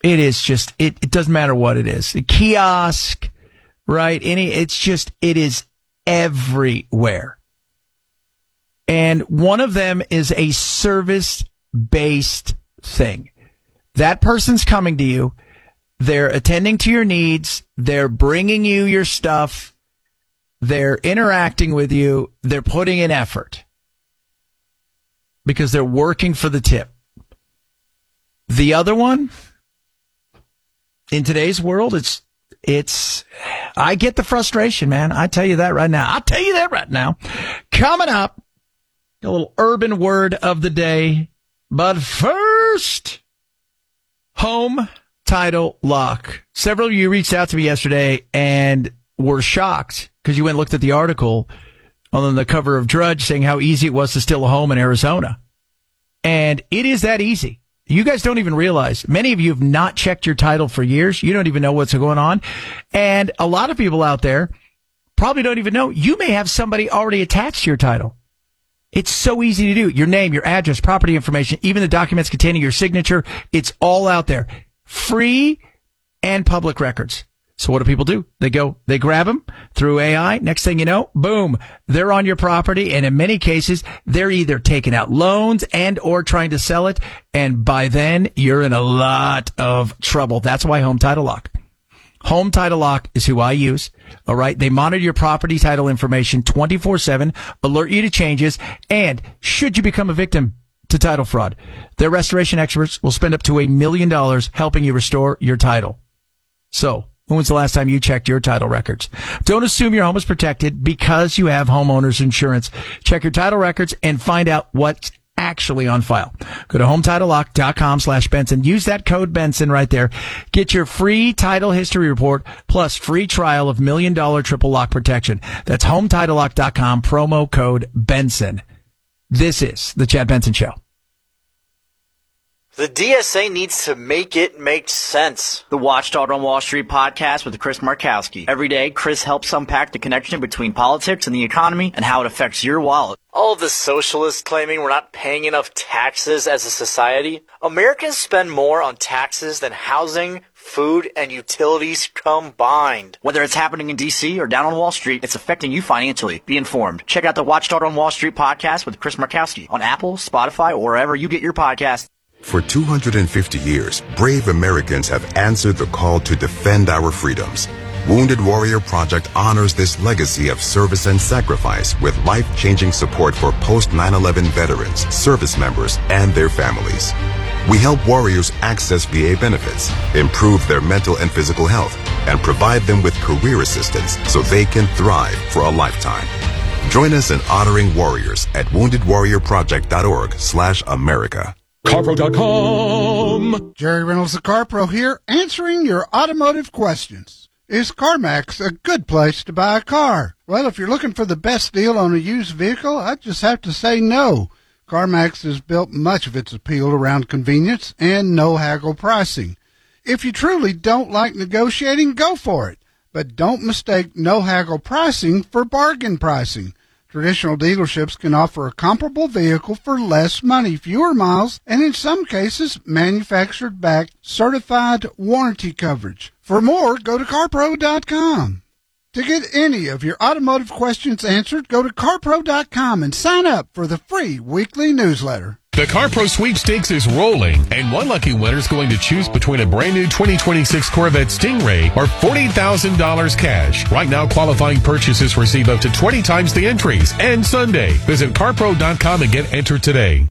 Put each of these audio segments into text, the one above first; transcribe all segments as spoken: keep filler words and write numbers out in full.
It is just, it, it doesn't matter what it is. The kiosk, right? Any, it's just, it is everywhere. And one of them is a service-based thing. That person's coming to you. They're attending to your needs. They're bringing you your stuff. They're interacting with you. They're putting in effort because they're working for the tip. The other one, in today's world, it's, it's, I get the frustration, man. I tell you that right now. I'll tell you that right now. Coming up, a little urban word of the day. But first, home title lock. Several of you reached out to me yesterday and were shocked because you went and looked at the article on the cover of Drudge saying how easy it was to steal a home in Arizona. And it is that easy. You guys don't even realize. Many of you have not checked your title for years. You don't even know what's going on. And a lot of people out there probably don't even know. You may have somebody already attached to your title. It's so easy to do. Your name, your address, property information, even the documents containing your signature. It's all out there. Free and public records. So what do people do? They go, they grab them through A I. Next thing you know, boom, they're on your property. And in many cases, they're either taking out loans and or trying to sell it. And by then, you're in a lot of trouble. That's why Home Title Lock. Home Title Lock is who I use. All right. They monitor your property title information twenty-four seven, alert you to changes. And should you become a victim to title fraud, their restoration experts will spend up to a million dollars helping you restore your title. So when was the last time you checked your title records? Don't assume your home is protected because you have homeowners insurance. Check your title records and find out what's actually on file. Go to HometitleLock.com slash Benson. Use that code Benson right there. Get your free title history report plus free trial of million dollar triple lock protection. That's HometitleLock.com, promo code Benson. This is the Chad Benson Show. The D S A needs to make it make sense. The Watchdog on Wall Street podcast with Chris Markowski. Every day, Chris helps unpack the connection between politics and the economy and how it affects your wallet. All of the socialists claiming we're not paying enough taxes as a society. Americans spend more on taxes than housing, food, and utilities combined. Whether it's happening in D C or down on Wall Street, it's affecting you financially. Be informed. Check out the Watchdog on Wall Street podcast with Chris Markowski on Apple, Spotify, or wherever you get your podcasts. For two hundred fifty years, brave Americans have answered the call to defend our freedoms. Wounded Warrior Project honors this legacy of service and sacrifice with life-changing support for post nine eleven veterans, service members, and their families. We help warriors access V A benefits, improve their mental and physical health, and provide them with career assistance so they can thrive for a lifetime. Join us in honoring warriors at woundedwarriorproject.org slash America. CarPro dot com. Jerry Reynolds, the CarPro here, answering your automotive questions. Is CarMax a good place to buy a car? Well, if you're looking for the best deal on a used vehicle, I just have to say no. CarMax has built much of its appeal around convenience and no haggle pricing. If you truly don't like negotiating, go for it. But don't mistake no haggle pricing for bargain pricing. Traditional dealerships can offer a comparable vehicle for less money, fewer miles, and in some cases, manufactured-backed, certified warranty coverage. For more, go to CarPro dot com. To get any of your automotive questions answered, go to CarPro dot com and sign up for the free weekly newsletter. The CarPro sweepstakes is rolling, and one lucky winner is going to choose between a brand new twenty twenty-six Corvette Stingray or forty thousand dollars cash. Right now, qualifying purchases receive up to twenty times the entries. And Sunday, visit CarPro dot com and get entered today.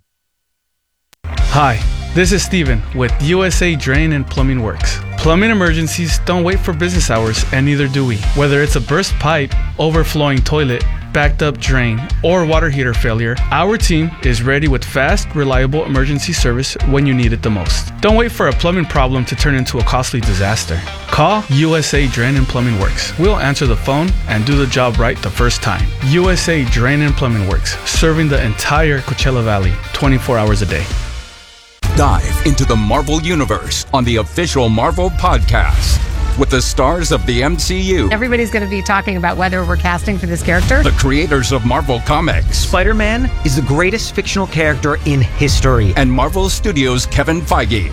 Hi, this is Steven with U S A Drain and Plumbing Works. Plumbing emergencies don't wait for business hours, and neither do we. Whether it's a burst pipe, overflowing toilet, backed up drain, or water heater failure, our team is ready with fast, reliable emergency service when you need it the most. Don't wait for a plumbing problem to turn into a costly disaster. Call U S A Drain and Plumbing Works. We'll answer the phone and do the job right the first time. U S A Drain and Plumbing Works, serving the entire Coachella Valley twenty-four hours a day. Dive into the Marvel Universe on the official Marvel Podcast with the stars of the M C U. Everybody's going to be talking about whether we're casting for this character. The creators of Marvel Comics. Spider-Man is the greatest fictional character in history. And Marvel Studios' Kevin Feige.